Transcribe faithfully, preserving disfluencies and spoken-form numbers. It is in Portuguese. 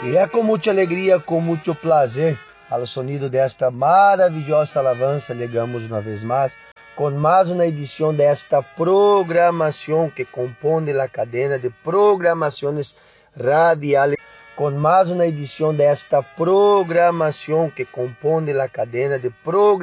E é com muita alegria, com muito prazer, ao sonido desta maravilhosa alabança, chegamos uma vez mais com mais uma edição desta programação que compõe a cadena de programações radiales, com mais uma edição desta programação que compõe a cadena de programações